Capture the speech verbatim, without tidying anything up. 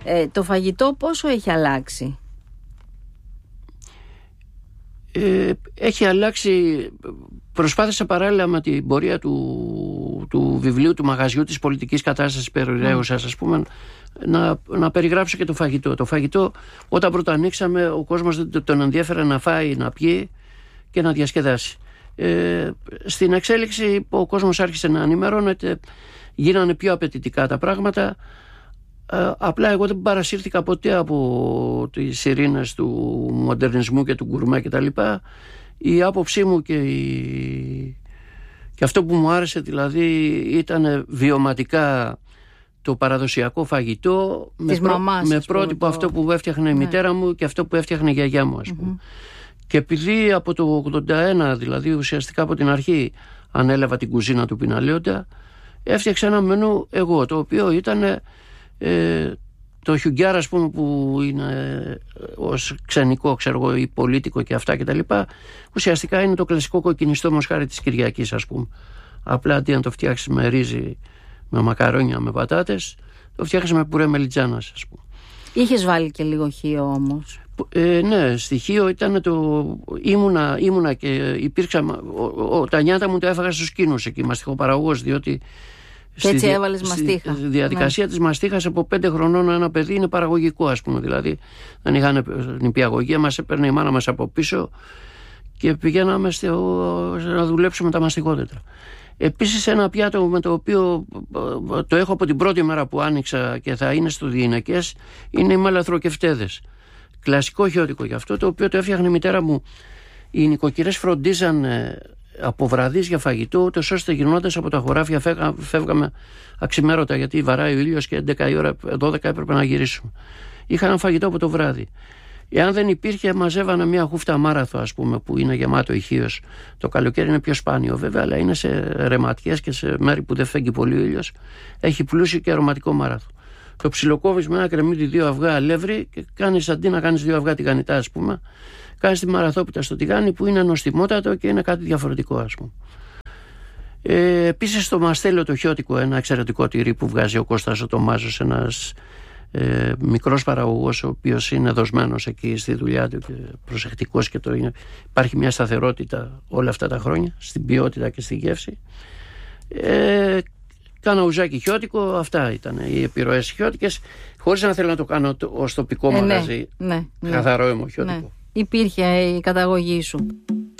Ε, το φαγητό πόσο έχει αλλάξει? Ε, έχει αλλάξει. Προσπάθησα παράλληλα με την πορεία του, του βιβλίου του μαγαζιού της πολιτικής κατάστασης περιραίουσας, ας πούμε, να, να περιγράψω και το φαγητό. Το φαγητό, όταν πρώτα ανοίξαμε, ο κόσμος δεν τον ενδιέφερε να φάει, να πιει και να διασκεδάσει. Ε, στην εξέλιξη ο κόσμος άρχισε να ενημερώνεται, γίνανε πιο απαιτητικά τα πράγματα. Ε, απλά εγώ δεν παρασύρθηκα ποτέ από τις ειρήνες του μοντερνισμού και του γκουρμέ και τα λοιπά. Η άποψή μου και, η... και αυτό που μου άρεσε δηλαδή ήταν βιωματικά το παραδοσιακό φαγητό με, πρό... με πρότυπο το... αυτό που έφτιαχνε η ναι. μητέρα μου και αυτό που έφτιαχνε η γιαγιά μου, ας πούμε. Mm-hmm. Και επειδή από το ογδόντα ένα, δηλαδή ουσιαστικά από την αρχή ανέλαβα την κουζίνα του Πιναλέοντα, έφτιαξα ένα μενού εγώ, το οποίο ήταν ε, το χιουγκιάρα, ας πούμε, που είναι ως ξενικό, ξέρω εγώ, ή πολίτικο και αυτά και τα λοιπά, ουσιαστικά είναι το κλασικό κοκκινιστό μοσχάρι της Κυριακής, ας πούμε. Απλά αντί να το φτιάξεις με ρύζι, με μακαρόνια, με πατάτες, το φτιάχνεις με πουρέ μελιτζάνας, ας πούμε. Είχες βάλει και λίγο χείο όμως? Ε, ναι, στοιχείο ήταν το. Ήμουνα, ήμουνα και υπήρξα. Ο, ο, τα νιάτα μου τα έφαγα στους κίνους εκεί, μαστιχοπαραγωγός, διότι. Και έτσι έβαλες μαστίχα. Στη διαδικασία ναι. της μαστίχας από πέντε χρονών ένα παιδί είναι παραγωγικό, ας πούμε. Δηλαδή δεν είχαν νηπιαγωγία, μας έπαιρνε η μάνα μας από πίσω και πηγαίναμε στο, να δουλέψουμε τα μαστιγόδετρα. Επίσης ένα πιάτο με το οποίο το έχω από την πρώτη μέρα που άνοιξα και θα είναι στο διηνεκές είναι οι μαλαθροκεφτέδες. Κλασικό χιώτικο γι' αυτό, το οποίο το έφτιαχνε η μητέρα μου. Οι νοικοκυρές φροντίζαν από βραδείς για φαγητό, ούτως ώστε γυρνώντας από τα χωράφια φεύγα, φεύγαμε αξιμέρωτα, γιατί βαράει ο ήλιος και έντεκα η ώρα, δώδεκα έπρεπε να γυρίσουμε. Είχα ένα φαγητό από το βράδυ. Εάν δεν υπήρχε, μαζεύανε μια χούφτα μάραθο, ας πούμε, που είναι γεμάτο ηχείος. Το καλοκαίρι είναι πιο σπάνιο βέβαια, αλλά είναι σε ρεματιές και σε μέρη που δεν φέγγει πολύ ο ήλιος. Έχει πλούσιο και αρωματικό μάραθο. Το ψιλοκόβεις με ένα κρεμμύδι, δύο αυγά αλεύρι και κάνεις, αντί να κάνεις δύο αυγά τηγανιτά, ας πούμε, κάνεις τη μαραθόπιτα στο τηγάνι που είναι νοστιμότατο και είναι κάτι διαφορετικό, ας πούμε. Ε, επίσης το μαστέλιο το χιώτικο, ένα εξαιρετικό τυρί που βγάζει ο Κώστας ο Τομάζος, ένας ε, μικρός παραγωγός ο οποίος είναι δοσμένος εκεί στη δουλειά του και προσεκτικός και το είναι. Υπάρχει μια σταθερότητα όλα αυτά τα χρόνια στην ποιότητα και στη γεύση. Ε, Κάνα ουζάκι χιώτικο, αυτά ήταν οι επιρροές χιώτικες, χωρίς να θέλω να το κάνω ως τοπικό ε, μαγαζί, ναι, ναι, καθαρό αιμοχιώτικο. Ναι. Υπήρχε η καταγωγή σου.